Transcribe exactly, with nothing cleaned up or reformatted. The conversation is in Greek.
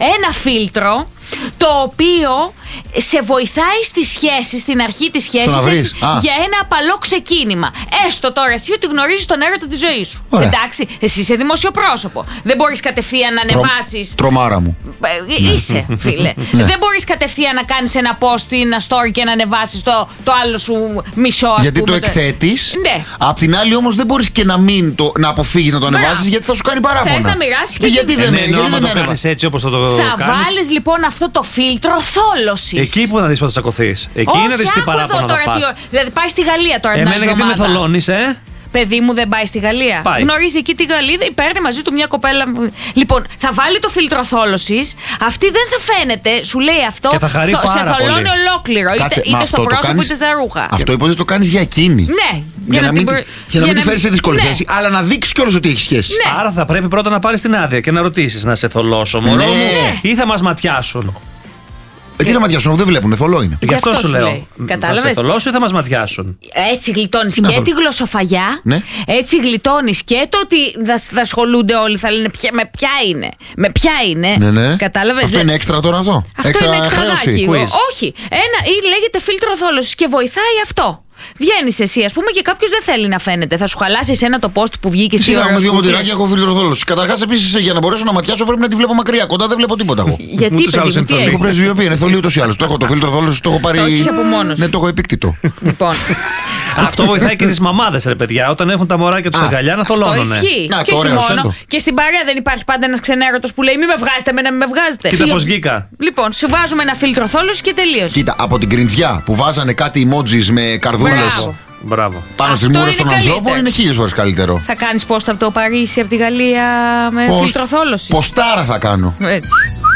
ένα φίλτρο το οποίο σε βοηθάει στη σχέση, στην αρχή της σχέσης, έτσι, για ένα απαλό ξεκίνημα. Έστω τώρα εσύ ότι γνωρίζεις τον έρωτα της ζωής σου. Ωραία. Εντάξει, εσύ είσαι δημοσιοπρόσωπο. Δεν μπορείς κατευθείαν να ανεβάσεις. Τρομάρα μου. Είσαι, φίλε. Δεν μπορείς κατευθείαν να κάνεις ένα post ή ένα story και να ανεβάσεις το, το άλλο σου μισό, ας γιατί πούμε, το εκθέτεις. Ναι. Απ' την άλλη όμως δεν μπορείς και να μην το, να αποφύγεις να το ανεβάσεις, γιατί θα σου κάνει παράπονα. Θες να μοιράσεις και γιατί δεν το κάνεις έτσι όπως θα το κάνεις. Θα βάλεις λοιπόν αυτό το φίλτρο θόλωσης. Εκεί που να δεις πότε θα τσακωθείς. Εκεί είναι να δεις τι παράπονα θα φας. Δηλαδή πάει στη Γαλλία τώρα. Εμένα γιατί με θολώνεις, ε? Παιδί μου δεν πάει στη Γαλλία. Πάει. Γνωρίζει εκεί τη Γαλλίδα, παίρνει μαζί του μια κοπέλα. Λοιπόν, θα βάλει το φίλτρο θόλωσης. Αυτή δεν θα φαίνεται, σου λέει αυτό. Και θα χαρεί θο, πάρα σε θολώνει πολύ. ολόκληρο. Κάτσε, είτε είτε στο πρόσωπο κάνεις, είτε στα ρούχα. Αυτό είπε ότι το κάνεις για εκείνη. Ναι. Για, για να μην, την, για για να μην τη φέρεις σε δύσκολη ναι. θέση, αλλά να δείξεις κιόλας ότι έχει σχέση. Ναι. Άρα θα πρέπει πρώτα να πάρεις την άδεια και να ρωτήσεις, να σε θολώσω, μωρό ναι. μου, ή θα μας ματιάσουν. Ε, τι να ματιάσουν, δεν βλέπουν, θολό είναι. Γι' αυτό, αυτό σου λέω. Κατάλαβες. Θα σε θολώσω ή θα μας ματιάσουν. Έτσι γλιτώνεις και τη γλωσσοφαγιά. Ναι. Έτσι γλιτώνεις και το ότι θα, θα ασχολούνται όλοι, θα λένε ποια, με ποια είναι. Με ποια είναι. Ναι, ναι. Κατάλαβες. Αυτό είναι έξτρα τώρα αυτό. Αυτό έξτρα είναι εξτραδάκι. Όχι. Ένα, ή λέγεται φίλτρο θόλωσης και βοηθάει αυτό. Βγαίνεις εσύ, ας πούμε, και κάποιος δεν θέλει να φαίνεται. Θα σου χαλάσει εσένα το post που βγήκε εσύ. Σιγά, με δύο μοντιράκια έχω φίλτρο θόλωσης. Καταρχάς, επίσης, για να μπορέσω να ματιάσω πρέπει να τη βλέπω μακριά. Κοντά δεν βλέπω τίποτα εγώ. Γιατί παιδί μου, τι έχω πρεσβειοποιεί, είναι θολή ούτως ή άλλως. Το έχω το φίλτρο θόλωσης, το έχω πάρει. Το έχεις από μόνος. Ναι, το έχω επίκτητο. Λοιπόν. Αυτό βοηθάει και τις μαμάδες, ρε παιδιά, όταν έχουν τα μωράκια τους αγκαλιά να θολώνουνε. Αυτό ισχύει. Και όχι μόνο. Και στην παρέα δεν υπάρχει πάντα ένας ξενέρωτος που λέει μη με βγάζετε, εμένα μη με βγάζετε. Κοίτα πως βγήκα. Λοιπόν, σου βάζουμε ένα φίλτρο θόλωσης και τελείωσε. Κοίτα, από την κριντζιά που βάζανε κάτι emojis με καρδούλες. Μπράβο. Πάνω στις μούρες των ανθρώπων είναι χίλιες φορές καλύτερο. Θα κάνεις post από το Παρίσι, από τη Γαλλία με φίλτρο θόλωσης. Ποστάρα θα κάνω. Έτσι.